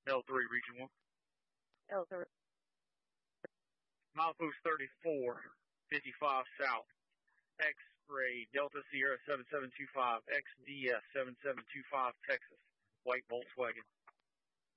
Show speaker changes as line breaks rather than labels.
L3, Region 1.
L3.
Milepost 34, 55 South. X-ray Delta Sierra 7725, XDS 7725, Texas. White Volkswagen.